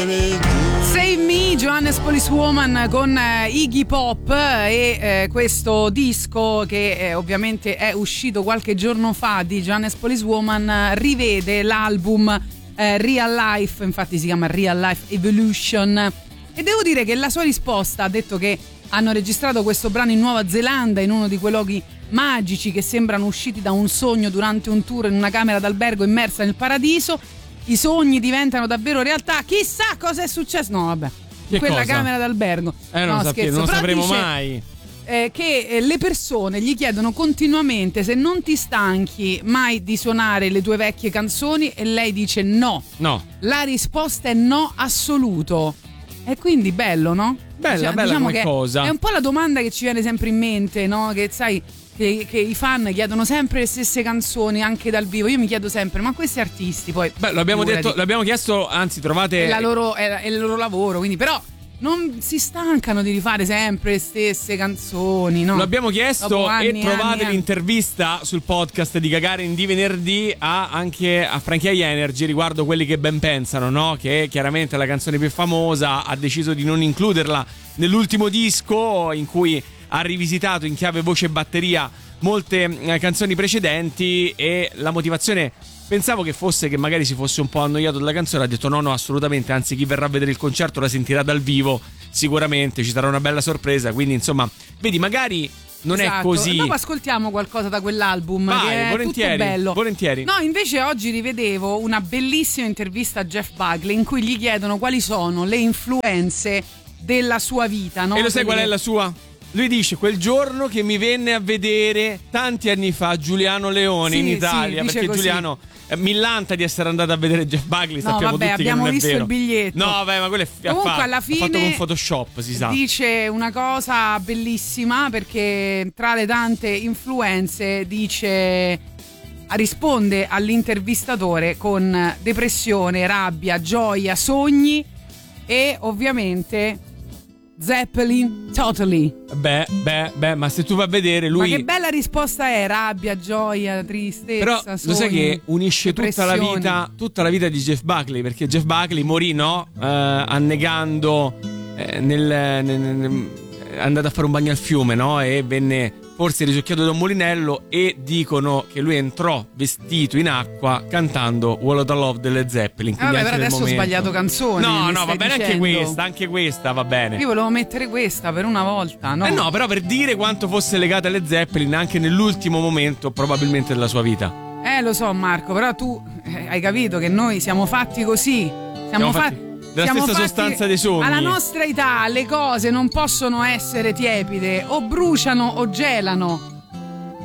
Save Me, Johannes Policewoman con Iggy Pop e questo disco che ovviamente è uscito qualche giorno fa di Johannes Policewoman rivede l'album Real Life, infatti si chiama Real Life Evolution, e devo dire che la sua risposta, ha detto che hanno registrato questo brano in Nuova Zelanda, in uno di quei luoghi magici che sembrano usciti da un sogno durante un tour in una camera d'albergo immersa nel paradiso. I sogni diventano davvero realtà. Chissà cosa è successo. No, vabbè, in quella cosa? Camera d'albergo. Non lo sapremo mai. Che le persone gli chiedono continuamente se non ti stanchi mai di suonare le tue vecchie canzoni, e lei dice no. No. La risposta è no assoluto. E quindi bello, no? Bella diciamo come che cosa. È un po' la domanda che ci viene sempre in mente, no? Che sai che i fan chiedono sempre le stesse canzoni anche dal vivo. Io mi chiedo sempre, ma questi artisti poi l'abbiamo detto, l'abbiamo chiesto, anzi trovate è il loro lavoro, quindi però non si stancano di rifare sempre le stesse canzoni, no? Lo abbiamo chiesto e trovate l'intervista sul podcast di Gagarin di venerdì anche a Frankie Energy riguardo quelli che ben pensano, no? Che chiaramente la canzone più famosa ha deciso di non includerla nell'ultimo disco, in cui ha rivisitato in chiave voce e batteria molte canzoni precedenti, e la motivazione pensavo che fosse che magari si fosse un po' annoiato della canzone. Ha detto no, assolutamente, anzi chi verrà a vedere il concerto la sentirà dal vivo, sicuramente ci sarà una bella sorpresa, quindi insomma vedi, magari non è così. Dopo ascoltiamo qualcosa da quell'album. Vai, che è volentieri, tutto bello. Volentieri. No, invece oggi rivedevo una bellissima intervista a Jeff Buckley in cui gli chiedono quali sono le influenze della sua vita, no? E lo sai qual è la sua? Lui dice: quel giorno che mi venne a vedere tanti anni fa Giuliano Leone in Italia, perché così. Giuliano millanta di essere andato a vedere Jeff Buckley, sappiamo tutti che non è visto vero. Il biglietto. No, vabbè, ma quello è comunque alla fine ha fatto con Photoshop, si sa. Dice una cosa bellissima, perché tra le tante influenze risponde all'intervistatore con depressione, rabbia, gioia, sogni e ovviamente Zeppelin, Totally. Beh, ma se tu vai a vedere lui. Ma che bella risposta è: rabbia, gioia, tristezza. Però sogni, lo sai che unisce tutta la vita di Jeff Buckley, perché Jeff Buckley morì, no? Annegando è andato a fare un bagno al fiume, no? E venne forse risucchiato da un mulinello, e dicono che lui entrò vestito in acqua cantando Wall of the Love delle Zeppelin. Vabbè, però adesso ho sbagliato canzone. No, va bene anche questa va bene. Io volevo mettere questa per una volta, no? No, però per dire quanto fosse legata alle Zeppelin anche nell'ultimo momento probabilmente della sua vita. Lo so, Marco, però tu hai capito che noi siamo fatti così. Siamo fatti della stessa sostanza dei sogni. Alla nostra età le cose non possono essere tiepide, o bruciano o gelano.